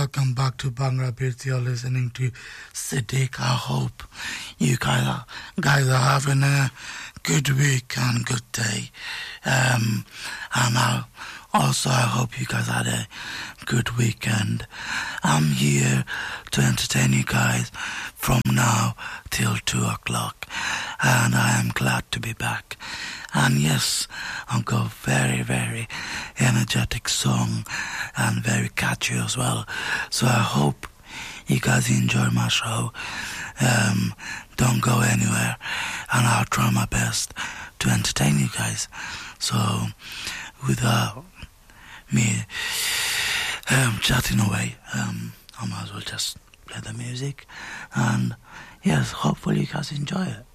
welcome back to Bhangra Beats. You're listening to Siddiq. I hope you guys are having a good week and good day. And I hope you guys had a good weekend. I'm here to entertain you guys from now till 2 o'clock, and I am glad to be back. And yes, I've got a very, very energetic song and very catchy as well. So I hope you guys enjoy my show. Don't go anywhere, and I'll try my best to entertain you guys. So without me chatting away, I might as well just play the music. And yes, hopefully you guys enjoy it.